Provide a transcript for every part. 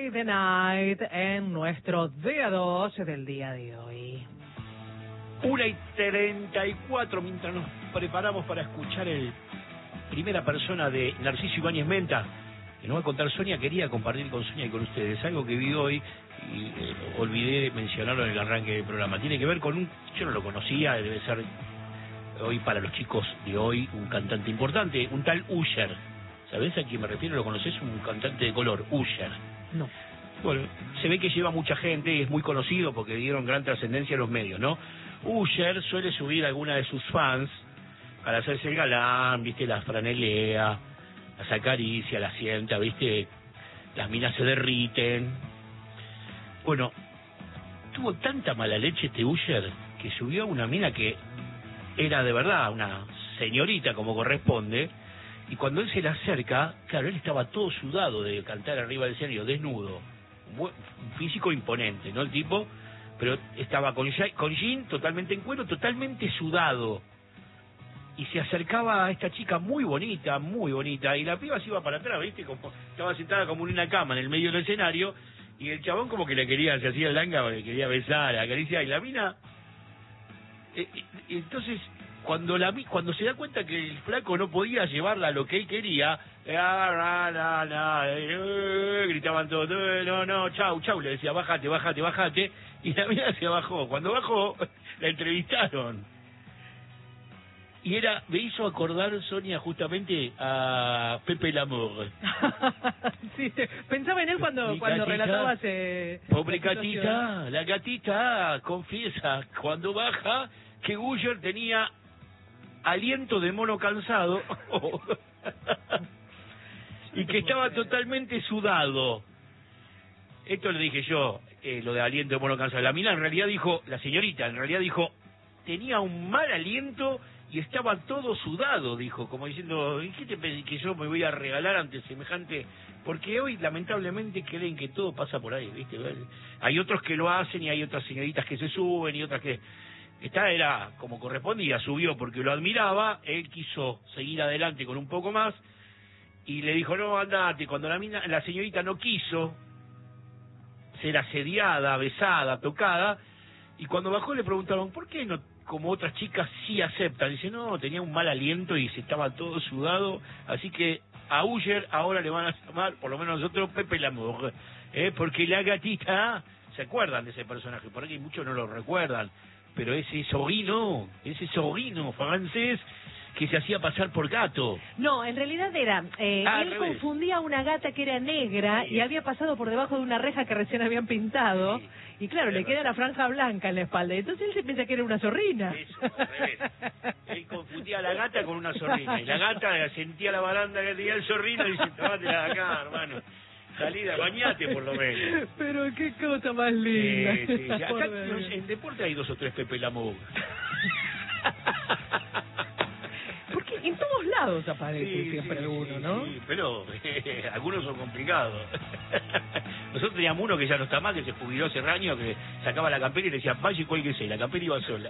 Play the Night en nuestro día 12 del día de hoy. 1:34, mientras nos preparamos para escuchar el primera persona de Narciso Ibáñez Menta, que nos va a contar Sonia. Quería compartir con Sonia y con ustedes algo que vi hoy y olvidé mencionarlo en el arranque del programa. Tiene que ver con yo no lo conocía, debe ser hoy para los chicos de hoy un cantante importante, un tal Usher. ¿Sabés a quién me refiero? ¿Lo conocés? Un cantante de color, Usher. No. Bueno, se ve que lleva mucha gente y es muy conocido porque dieron gran trascendencia a los medios, ¿no? Usher suele subir a alguna de sus fans para hacerse el galán, ¿viste? La franelea, las acaricia, la sienta, ¿viste? Las minas se derriten. Bueno, tuvo tanta mala leche este Usher que subió a una mina que era de verdad una señorita como corresponde. Y cuando él se le acerca, claro, él estaba todo sudado de cantar arriba del escenario, desnudo. Un físico imponente, ¿no? El tipo, pero estaba con jean, totalmente en cuero, totalmente sudado. Y se acercaba a esta chica muy bonita, y la piba se iba para atrás, ¿viste? Como, estaba sentada como en una cama en el medio del escenario, y el chabón como que le quería, se hacía el langa, le quería besar, acariciar, y la mina... entonces... Cuando se da cuenta que el flaco no podía llevarla a lo que él quería, gritaban todos, no, chau, le decía, bájate, y la mina se bajó. Cuando bajó, la entrevistaron. Y me hizo acordar, Sonia, justamente a Pepe Lamor. Sí, pensaba en él cuando relatabas... Pobre gatita, la gatita confiesa cuando baja que Usher tenía aliento de mono cansado y que estaba totalmente sudado. Esto le dije yo, lo de aliento de mono cansado. La mina la señorita en realidad dijo, tenía un mal aliento y estaba todo sudado, dijo, como diciendo, ¿y qué te pensás que yo me voy a regalar ante semejante? Porque hoy lamentablemente creen que todo pasa por ahí, ¿viste? Hay otros que lo hacen y hay otras señoritas que se suben y otras que... Esta era como correspondía, subió porque lo admiraba, él quiso seguir adelante con un poco más y le dijo, no, andate. Cuando la señorita no quiso ser asediada, besada, tocada, y cuando bajó le preguntaron, ¿por qué no, como otras chicas sí aceptan? Dice, no, tenía un mal aliento y se estaba todo sudado, así que a Usher ahora le van a llamar, por lo menos nosotros, Pepe Lamor, porque la gatita, ¿se acuerdan de ese personaje? Por aquí muchos no lo recuerdan. Pero ese sobrino francés que se hacía pasar por gato. No, en realidad era... él confundía a una gata que era negra y había pasado por debajo de una reja que recién habían pintado. Sí. Y claro, le queda la franja blanca en la espalda. Entonces él se piensa que era una zorrina. Eso, al revés. Él confundía a la gata con una zorrina. Y la gata sentía la baranda que tenía el zorrino y dice, tomátela de acá, hermano. Salida, bañate por lo menos. Pero qué cosa más linda. Sí. Acá en deporte hay 2 o 3 Pepe Lamor. Porque en todos lados aparece siempre alguno, ¿no? Sí, pero algunos son complicados. Nosotros teníamos uno que ya no está más, que se jubiló hace años, que sacaba la campera y le decía, vaya y cuélguese, y la campera iba sola.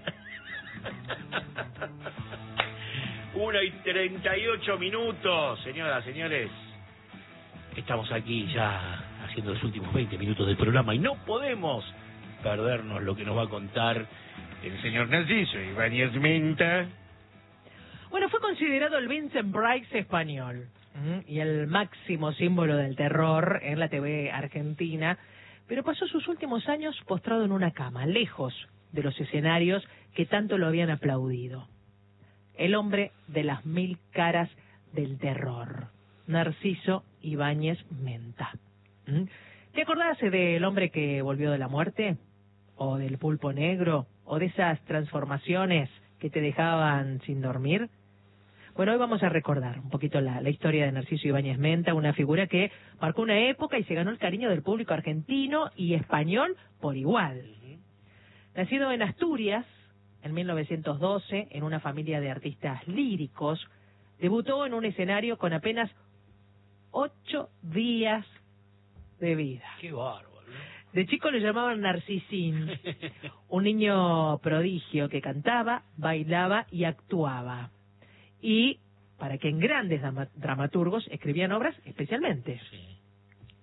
1:38, señoras, señores. Estamos aquí ya haciendo los últimos 20 minutos del programa y no podemos perdernos lo que nos va a contar el señor Narciso Ibáñez Menta. Bueno, fue considerado el Vincent Price español y el máximo símbolo del terror en la TV argentina, pero pasó sus últimos años postrado en una cama, lejos de los escenarios que tanto lo habían aplaudido. El hombre de las 1000 caras del terror, Narciso Ibáñez Menta. ¿Te acordás del hombre que volvió de la muerte? ¿O del pulpo negro? ¿O de esas transformaciones que te dejaban sin dormir? Bueno, hoy vamos a recordar un poquito la historia de Narciso Ibáñez Menta, una figura que marcó una época y se ganó el cariño del público argentino y español por igual. Nacido en Asturias en 1912, en una familia de artistas líricos, debutó en un escenario con apenas 8 días de vida. ¡Qué bárbaro! De chico le llamaban Narcisín, un niño prodigio que cantaba, bailaba y actuaba. Y para que en grandes dramaturgos escribían obras especialmente. Sí.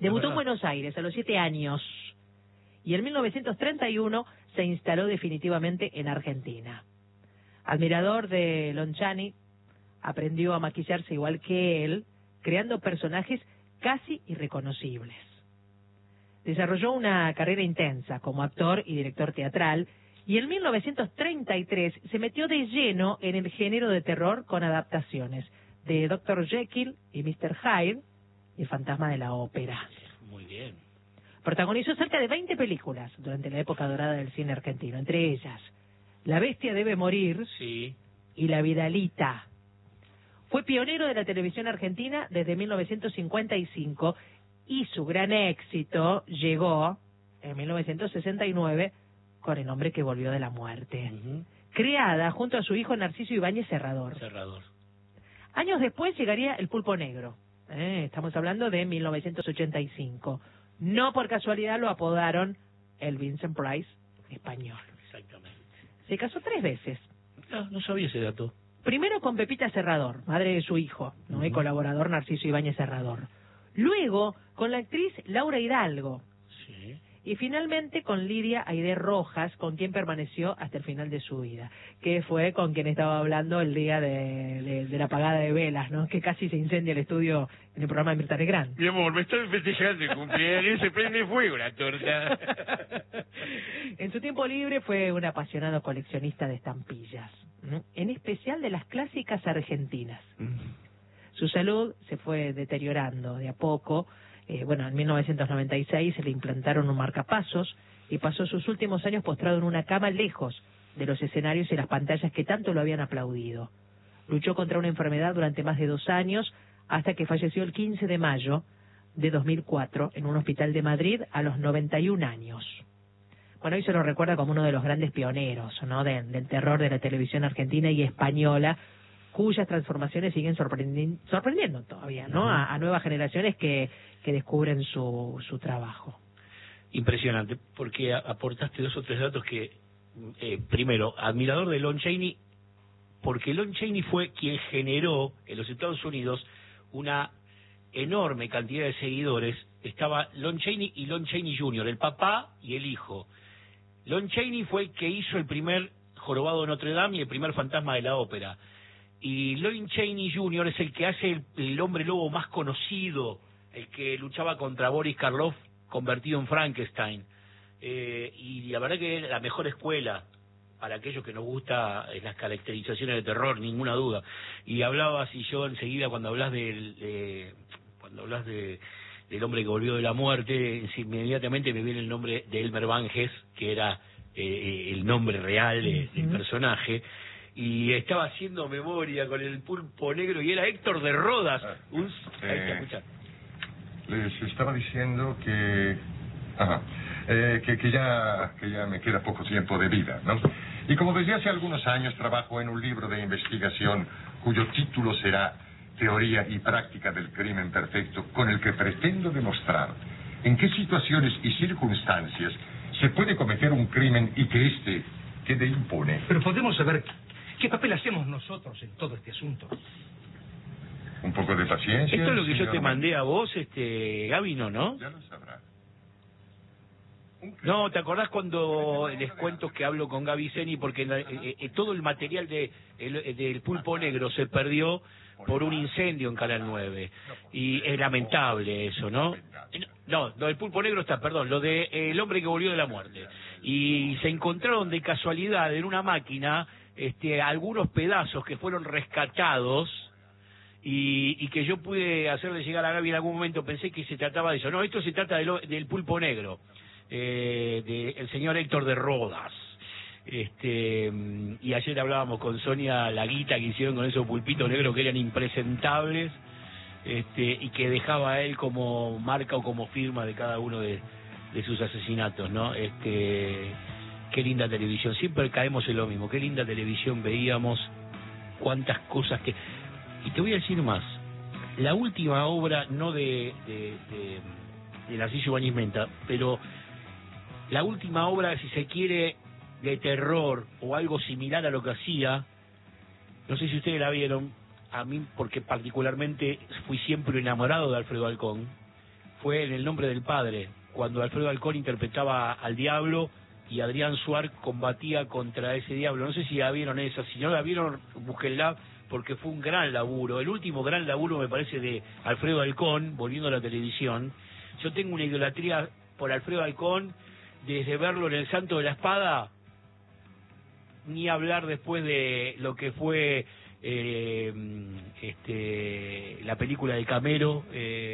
Debutó en Buenos Aires a los 7 años y en 1931 se instaló definitivamente en Argentina. Admirador de Lon Chaney, aprendió a maquillarse igual que él, creando personajes casi irreconocibles. Desarrolló una carrera intensa como actor y director teatral y en 1933 se metió de lleno en el género de terror con adaptaciones de Dr. Jekyll y Mr. Hyde y El fantasma de la ópera. Muy bien. Protagonizó cerca de 20 películas durante la época dorada del cine argentino, entre ellas La bestia debe morir Sí. y La Vidalita. Fue pionero de la televisión argentina desde 1955 y su gran éxito llegó en 1969 con El hombre que volvió de la muerte, creada junto a su hijo Narciso Ibáñez Serrador. Años después llegaría El pulpo negro. Estamos hablando de 1985. No por casualidad lo apodaron el Vincent Price español. Exactamente. Se casó 3 veces. No sabía ese dato. Primero con Pepita Serrador, madre de su hijo, ¿no? Y colaborador Narciso Ibáñez Serrador. Luego con la actriz Laura Hidalgo. Sí. Y finalmente con Lidia Aidé Rojas, con quien permaneció hasta el final de su vida, que fue con quien estaba hablando el día de la apagada de velas, ¿no? Que casi se incendia el estudio en el programa de Mirta Legrand. Mi amor, me estoy festejando el cumpleaños, se prende fuego la torta. En su tiempo libre fue un apasionado coleccionista de estampillas, ¿no? En especial de las clásicas argentinas. Su salud se fue deteriorando de a poco. En 1996 se le implantaron un marcapasos y pasó sus últimos años postrado en una cama lejos de los escenarios y las pantallas que tanto lo habían aplaudido. Luchó contra una enfermedad durante más de 2 años hasta que falleció el 15 de mayo de 2004 en un hospital de Madrid a los 91 años. Bueno, hoy se lo recuerda como uno de los grandes pioneros, ¿no? del terror de la televisión argentina y española, cuyas transformaciones siguen sorprendiendo todavía, ¿no? A nuevas generaciones que descubren su trabajo. Impresionante, porque aportaste 2 o 3 datos que, primero, admirador de Lon Chaney, porque Lon Chaney fue quien generó en los Estados Unidos una enorme cantidad de seguidores. Estaba Lon Chaney y Lon Chaney Jr., el papá y el hijo. Lon Chaney fue el que hizo el primer Jorobado de Notre Dame y el primer Fantasma de la Ópera. Y Lon Chaney Jr. es el que hace el hombre lobo más conocido, el que luchaba contra Boris Karloff convertido en Frankenstein. Y la verdad que es la mejor escuela para aquellos que nos gusta las caracterizaciones de terror, ninguna duda. Y hablabas, y yo enseguida cuando hablas del hombre que volvió de la muerte, inmediatamente me viene el nombre de Elmer Banges, que era el nombre real del personaje. Y estaba haciendo memoria con el pulpo negro y era Héctor de Rodas. Ahí está, escucha. Les estaba diciendo que ya me queda poco tiempo de vida, ¿no? Y como desde hace algunos años trabajo en un libro de investigación cuyo título será Teoría y Práctica del Crimen Perfecto, con el que pretendo demostrar en qué situaciones y circunstancias se puede cometer un crimen y que éste quede impune. Pero podemos saber qué papel hacemos nosotros en todo este asunto. Un poco de paciencia. Esto es lo que yo señor te mandé a vos, Gaby, ¿no? Ya lo sabrá. No, ¿te acordás cuando les cuento que hablo con Gaby Zeni? Porque todo el material del pulpo negro se perdió por un incendio en Canal 9. Y es lamentable eso, ¿no? No, lo del pulpo negro está, perdón, lo de El hombre que volvió de la muerte. Y se encontraron de casualidad en una máquina algunos pedazos que fueron rescatados y que yo pude hacerle llegar a Gaby en algún momento. Pensé que se trataba de eso. No, esto se trata del pulpo negro. El señor Héctor de Rodas. Y ayer hablábamos con Sonia la guita que hicieron con esos pulpitos negros que eran impresentables, y que dejaba a él como marca o como firma de cada uno de sus asesinatos, ¿no? Qué linda televisión, siempre caemos en lo mismo, qué linda televisión veíamos, cuántas cosas que... Y te voy a decir más, la última obra, no de Narciso Ibáñez Menta, pero la última obra, si se quiere, de terror o algo similar a lo que hacía, no sé si ustedes la vieron, a mí porque particularmente fui siempre enamorado de Alfredo Alcón, fue en El nombre del padre, cuando Alfredo Alcón interpretaba al diablo y Adrián Suar combatía contra ese diablo. No sé si la vieron esa, si no la vieron, búsquenla, porque fue un gran laburo, el último gran laburo me parece de Alfredo Alcón, volviendo a la televisión. Yo tengo una idolatría por Alfredo Alcón, desde verlo en El Santo de la Espada, ni hablar después de lo que fue la película de Camero,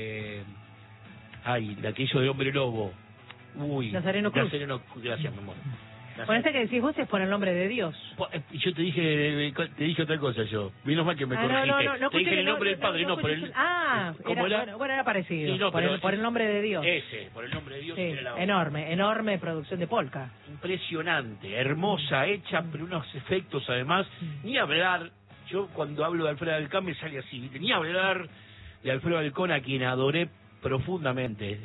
la que hizo de Hombre Lobo. Nazareno Cruz. Gracias, mi amor. Bueno, esta que decís vos es por el nombre de Dios. Yo te dije otra cosa yo. Menos mal que me corregiste. No, te dije el nombre del padre, no por el... era parecido. Sí, no, por el nombre de Dios. Por el nombre de Dios. Sí, era la enorme producción de Polka. Impresionante, hermosa, hecha, pero unos efectos además. Ni hablar, yo cuando hablo de Alfredo Alcón me sale así, ¿viste? Ni hablar de Alfredo Alcón, a quien adoré profundamente.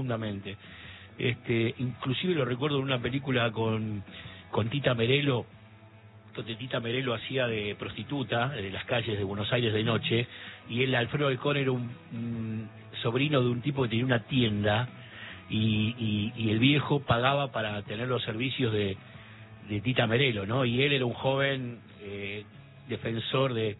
Inclusive lo recuerdo en una película con Tita Merelo, donde Tita Merelo hacía de prostituta de las calles de Buenos Aires de noche, y él, Alfredo Alcón, era un sobrino de un tipo que tenía una tienda, y el viejo pagaba para tener los servicios de Tita Merelo, ¿no? Y él era un joven defensor de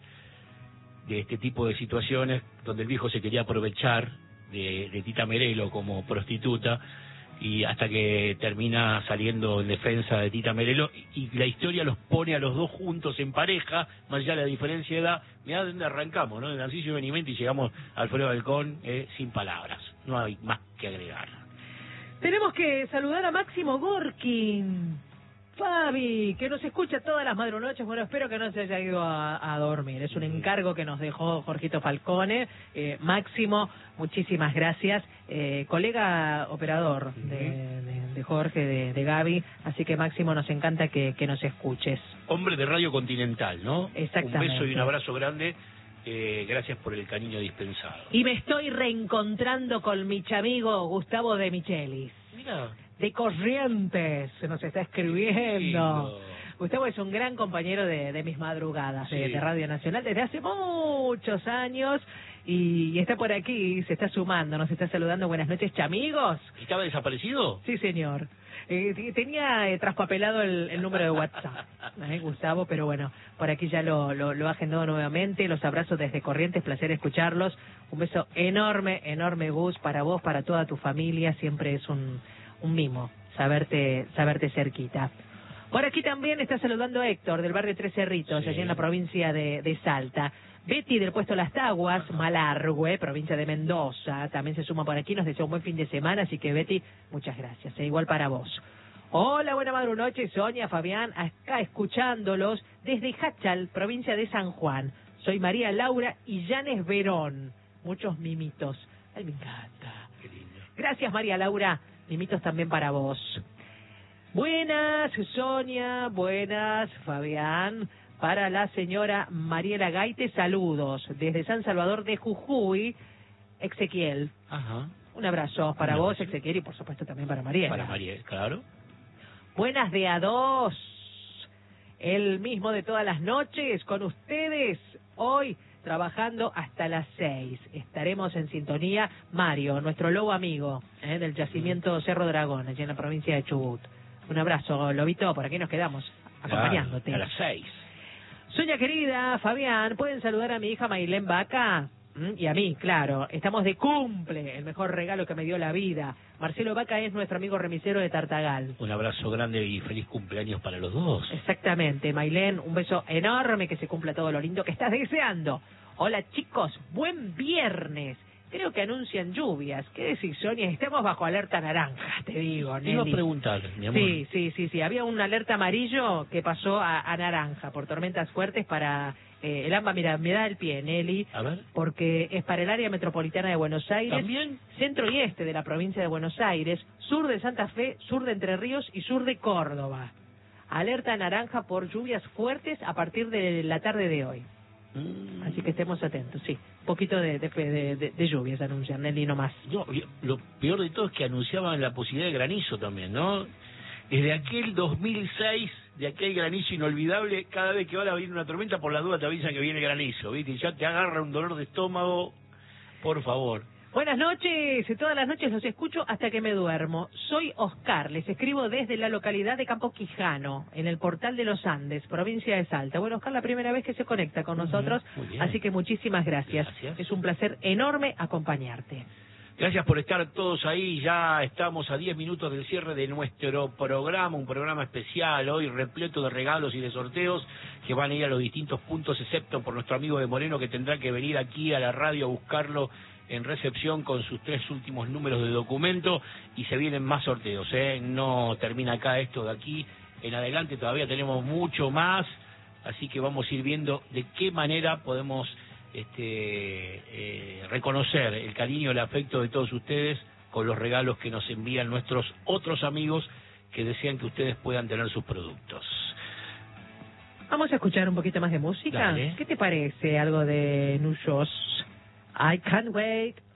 este tipo de situaciones, donde el viejo se quería aprovechar de Tita Merelo como prostituta, y hasta que termina saliendo en defensa de Tita Merelo, y la historia los pone a los dos juntos en pareja, más allá de la diferencia de edad. Mirá de dónde arrancamos, ¿no? De Narciso y Benimenti, y llegamos a Alfredo Alcón, sin palabras, no hay más que agregar. Tenemos que saludar a Máximo Gorkin. Fabi, que nos escucha todas las madrunoches. Bueno, espero que no se haya ido a dormir. Es un encargo que nos dejó Jorgito Falcone. Máximo, muchísimas gracias. Colega operador de Jorge, de Gaby. Así que, Máximo, nos encanta que nos escuches. Hombre de Radio Continental, ¿no? Exactamente. Un beso y un abrazo grande. Gracias por el cariño dispensado. Y me estoy reencontrando con mi amigo Gustavo de Michelis. Mira. De Corrientes, se nos está escribiendo. Gustavo es un gran compañero de mis madrugadas de Radio Nacional desde hace muchos años, y está por aquí, se está sumando, nos está saludando. Buenas noches, chamigos. ¿Estaba desaparecido? Sí, señor. Tenía traspapelado el número de WhatsApp, Gustavo, pero bueno, por aquí ya lo ha agendado nuevamente. Los abrazos desde Corrientes, placer escucharlos. Un beso enorme, Gus, para vos, para toda tu familia. Siempre es un mimo saberte cerquita. Por aquí también está saludando Héctor, del barrio Tres Cerritos, allí en la provincia de Salta. Betty, del puesto Las Taguas, Malargüe, provincia de Mendoza, también se suma por aquí, nos desea un buen fin de semana, así que Betty, muchas gracias, igual para vos. Hola, buena madrunoche, Sonia, Fabián, acá escuchándolos desde Hachal, provincia de San Juan. Soy María Laura y Yanes Verón, muchos mimitos. Ay, me encanta. Qué lindo. Gracias, María Laura. Mimitos también para vos. Buenas, Sonia. Buenas, Fabián. Para la señora Mariela Gaite, saludos. Desde San Salvador de Jujuy, Ezequiel. Ajá. Un abrazo para vos, Ezequiel, y por supuesto también para Mariela. Para Mariela, claro. Buenas de a dos. El mismo de todas las noches, con ustedes. Hoy, trabajando hasta las 6. Estaremos en sintonía. Mario, nuestro lobo amigo, del yacimiento Cerro Dragón, allí en la provincia de Chubut. Un abrazo, Lobito, por aquí nos quedamos acompañándote. A las 6. Sonia querida, Fabián, ¿pueden saludar a mi hija Mailén Vaca? Y a mí, claro, estamos de cumple, el mejor regalo que me dio la vida. Marcelo Vaca es nuestro amigo remisero de Tartagal. Un abrazo grande y feliz cumpleaños para los dos. Exactamente, Mailén, un beso enorme, que se cumpla todo lo lindo que estás deseando. Hola chicos, buen viernes. Creo que anuncian lluvias. ¿Qué decís, Sonia? Estamos bajo alerta naranja, te digo, Te iba a Nelly. preguntar, mi amor. Sí. Había una alerta amarillo que pasó a naranja por tormentas fuertes para el AMBA. Mira, me da el pie, Nelly. A ver. Porque es para el área metropolitana de Buenos Aires. ¿También? Centro y este de la provincia de Buenos Aires, sur de Santa Fe, sur de Entre Ríos y sur de Córdoba. Alerta naranja por lluvias fuertes a partir de la tarde de hoy. Así que estemos atentos, sí. Un poquito de lluvias anuncian, Nelly, no más. No, lo peor de todo es que anunciaban la posibilidad de granizo también, ¿no? Desde aquel 2006, de aquel granizo inolvidable, cada vez que va a venir una tormenta, por la duda te avisan que viene granizo, ¿viste? Y ya te agarra un dolor de estómago, por favor. Buenas noches, todas las noches los escucho hasta que me duermo. Soy Oscar, les escribo desde la localidad de Campo Quijano, en el Portal de los Andes, provincia de Salta. Bueno, Oscar, la primera vez que se conecta con nosotros, así que muchísimas gracias. Es un placer enorme acompañarte. Gracias por estar todos ahí. Ya estamos a 10 minutos del cierre de nuestro programa, un programa especial hoy repleto de regalos y de sorteos que van a ir a los distintos puntos, excepto por nuestro amigo de Moreno, que tendrá que venir aquí a la radio a buscarlo en recepción con sus 3 últimos números de documento, y se vienen más sorteos, no termina acá esto de aquí en adelante, todavía tenemos mucho más, así que vamos a ir viendo de qué manera podemos reconocer el cariño, el afecto de todos ustedes con los regalos que nos envían nuestros otros amigos que desean que ustedes puedan tener sus productos. Vamos a escuchar un poquito más de música. Dale. ¿Qué te parece algo de Nuyos? I can't wait.